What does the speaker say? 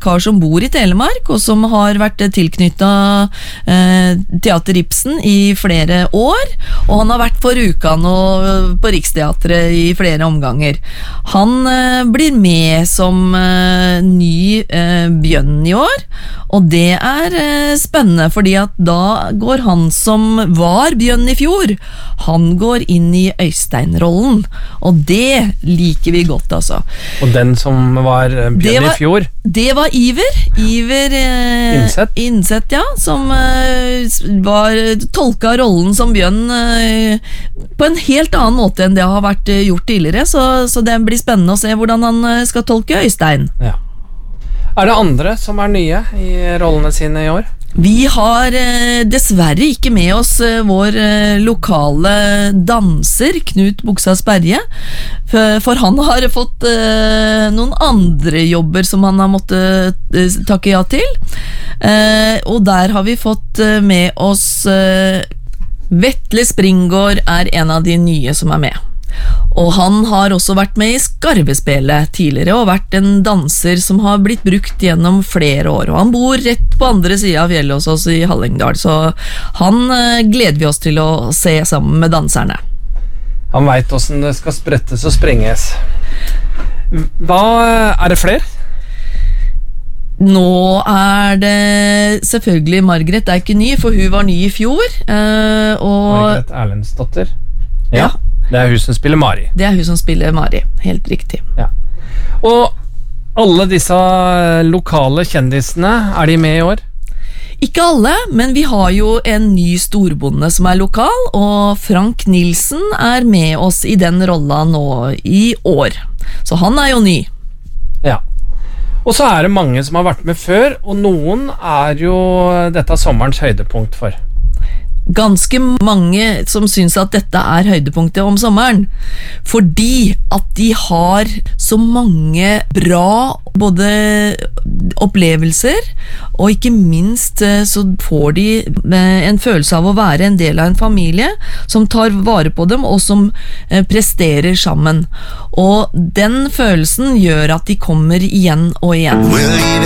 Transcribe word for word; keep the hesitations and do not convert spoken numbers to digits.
kar som bor i Telemark, og som har vært tilknyttet eh, Teater Ibsen i flere år, og han har vært på Rjukan og på Riksteatret i flere omganger. Han eh, blir med som eh, ny eh, Bjørn i år, og det er eh, spennende, fordi at da går han som var Bjørn i fjor, han går inn i Øystein-rollen, og det liker vi godt, altså. Og den som var Bjørn i fjor? Det var Iver, Iver eh, Innsett. Innsett, ja, som eh, var tolka rollen som Bjørn eh, på en helt annen måte enn det har vært eh, gjort tidligere, så, så det blir spennende å se hvordan han eh, skal tolke Øystein. Ja. Er det andre som er nye i rollene sine i år? Vi har eh, dessverre ikke med oss eh, vår eh, lokale danser, Knut Buksa Sperje, for, for han har fått eh, noen andre jobber som han har måttet eh, takke ja til, eh, og der har vi fått eh, med oss eh, Vetle Springgård er en av de nye som er med. Og han har også vært med i Skarvespelet tidligere og vært en danser som har blitt brukt gjennom flere år, og han bor rett på andre siden av fjellet hos oss i Hallingdal, så han eh, gleder vi oss til å se sammen med danserne. Han vet hvordan det skal sprettes og sprenges. Hva er det flere? Nå er det selvfølgelig Margret er ikke ny, for hun var ny i fjor, eh, og Margret Erlendsdotter. Ja. Ja. Det er hun som spiller Mari. Det er hun som spiller Mari, helt riktig. Ja. Og alle disse lokale kjendisene, er de med i år? Ikke alle, men vi har jo en ny storbonde som er lokal, og Frank Nilsen er med oss i den rollen nå i år. Så han er jo ny. Ja. Og så er det mange som har vært med før, og noen er jo dette sommerens høydepunkt for. Ganske mange som synes at dette er høydepunktet om sommeren, fordi at de har så mange bra både opplevelser, og ikke minst så får de en følelse av å være en del av en familie som tar vare på dem og som presterer sammen, og den følelsen gjør at de kommer igjen og igjen.